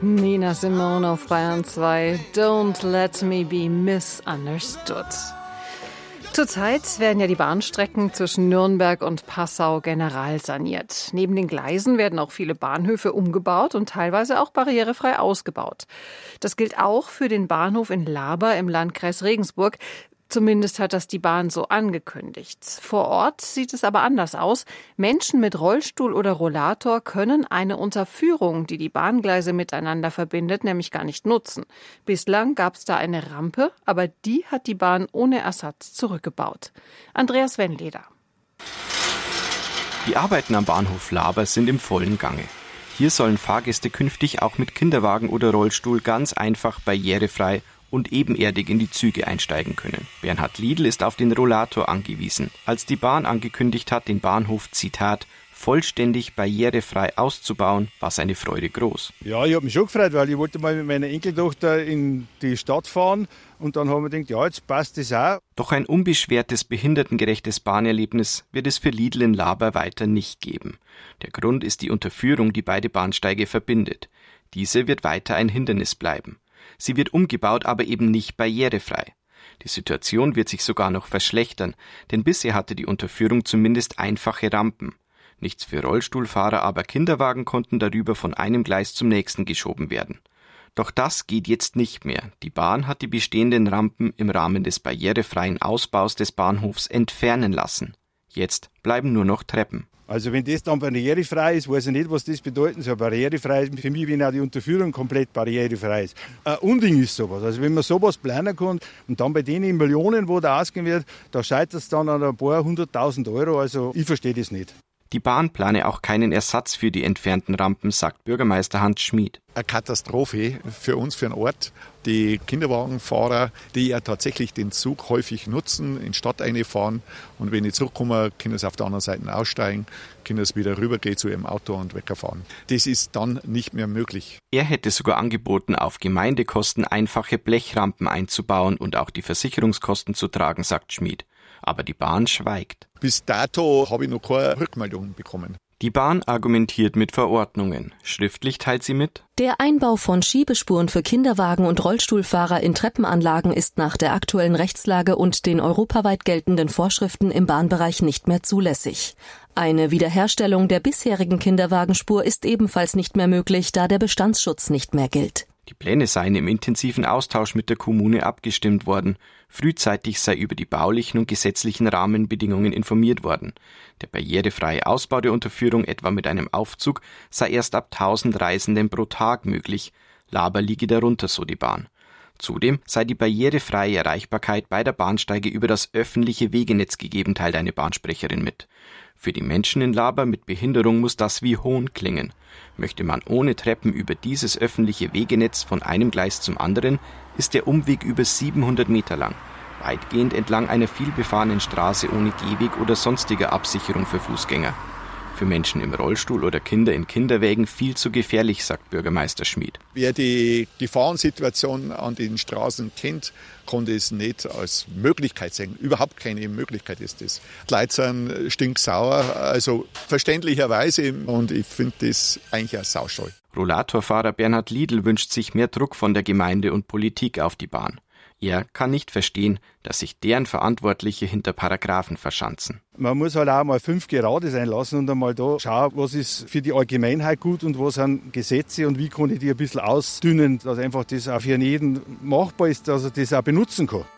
Nina Simone auf Bayern 2. Don't let me be misunderstood. Zurzeit werden ja die Bahnstrecken zwischen Nürnberg und Passau generalsaniert. Neben den Gleisen werden auch viele Bahnhöfe umgebaut und teilweise auch barrierefrei ausgebaut. Das gilt auch für den Bahnhof in Laber im Landkreis Regensburg. Zumindest hat das die Bahn so angekündigt. Vor Ort sieht es aber anders aus. Menschen mit Rollstuhl oder Rollator können eine Unterführung, die die Bahngleise miteinander verbindet, nämlich gar nicht nutzen. Bislang gab es da eine Rampe, aber die hat die Bahn ohne Ersatz zurückgebaut. Andreas Wennleder. Die Arbeiten am Bahnhof Laber sind im vollen Gange. Hier sollen Fahrgäste künftig auch mit Kinderwagen oder Rollstuhl ganz einfach barrierefrei und ebenerdig in die Züge einsteigen können. Bernhard Liedl ist auf den Rollator angewiesen. Als die Bahn angekündigt hat, den Bahnhof, Zitat, vollständig barrierefrei auszubauen, war seine Freude groß. Ja, ich habe mich schon gefreut, weil ich wollte mal mit meiner Enkeltochter in die Stadt fahren und dann haben wir gedacht, ja, jetzt passt das auch. Doch ein unbeschwertes, behindertengerechtes Bahnerlebnis wird es für Liedl in Laber weiter nicht geben. Der Grund ist die Unterführung, die beide Bahnsteige verbindet. Diese wird weiter ein Hindernis bleiben. Sie wird umgebaut, aber eben nicht barrierefrei. Die Situation wird sich sogar noch verschlechtern, denn bisher hatte die Unterführung zumindest einfache Rampen. Nichts für Rollstuhlfahrer, aber Kinderwagen konnten darüber von einem Gleis zum nächsten geschoben werden. Doch das geht jetzt nicht mehr. Die Bahn hat die bestehenden Rampen im Rahmen des barrierefreien Ausbaus des Bahnhofs entfernen lassen. Jetzt bleiben nur noch Treppen. Also wenn das dann barrierefrei ist, weiß ich nicht, was das bedeuten soll. Barrierefrei ist für mich, wenn auch die Unterführung komplett barrierefrei ist. Ein Unding ist sowas. Also wenn man sowas planen kann und dann bei denen Millionen, wo da ausgehen wird, da scheitert es dann an ein paar 100.000 Euro. Also ich verstehe das nicht. Die Bahn plane auch keinen Ersatz für die entfernten Rampen, sagt Bürgermeister Hans Schmid. Eine Katastrophe für uns, für den Ort. Die Kinderwagenfahrer, die ja tatsächlich den Zug häufig nutzen, in die Stadt reinfahren und wenn die zurückkommen, können sie auf der anderen Seite aussteigen, können sie wieder rübergehen zu ihrem Auto und wegfahren. Das ist dann nicht mehr möglich. Er hätte sogar angeboten, auf Gemeindekosten einfache Blechrampen einzubauen und auch die Versicherungskosten zu tragen, sagt Schmid. Aber die Bahn schweigt. Bis dato habe ich noch keine Rückmeldung bekommen. Die Bahn argumentiert mit Verordnungen. Schriftlich teilt sie mit: Der Einbau von Schiebespuren für Kinderwagen und Rollstuhlfahrer in Treppenanlagen ist nach der aktuellen Rechtslage und den europaweit geltenden Vorschriften im Bahnbereich nicht mehr zulässig. Eine Wiederherstellung der bisherigen Kinderwagenspur ist ebenfalls nicht mehr möglich, da der Bestandsschutz nicht mehr gilt. Die Pläne seien im intensiven Austausch mit der Kommune abgestimmt worden. Frühzeitig sei über die baulichen und gesetzlichen Rahmenbedingungen informiert worden. Der barrierefreie Ausbau der Unterführung, etwa mit einem Aufzug, sei erst ab 1000 Reisenden pro Tag möglich. Laber liege darunter, so die Bahn. Zudem sei die barrierefreie Erreichbarkeit beider Bahnsteige über das öffentliche Wegenetz gegeben, teilt eine Bahnsprecherin mit. Für die Menschen in Laber mit Behinderung muss das wie Hohn klingen. Möchte man ohne Treppen über dieses öffentliche Wegenetz von einem Gleis zum anderen, ist der Umweg über 700 Meter lang, weitgehend entlang einer vielbefahrenen Straße ohne Gehweg oder sonstiger Absicherung für Fußgänger. Für Menschen im Rollstuhl oder Kinder in Kinderwägen viel zu gefährlich, sagt Bürgermeister Schmid. Wer die Gefahrensituation an den Straßen kennt, kann das nicht als Möglichkeit sehen. Überhaupt keine Möglichkeit ist das. Die Leute sind stinksauer, also verständlicherweise, und ich finde das eigentlich auch sauscheu. Rollatorfahrer Bernhard Liedl wünscht sich mehr Druck von der Gemeinde und Politik auf die Bahn. Er kann nicht verstehen, dass sich deren Verantwortliche hinter Paragraphen verschanzen. Man muss halt auch mal 5 Gerade sein lassen und einmal da schauen, was ist für die Allgemeinheit gut und was sind Gesetze und wie kann ich die ein bisschen ausdünnen, dass einfach das auch für jeden machbar ist, dass er das auch benutzen kann.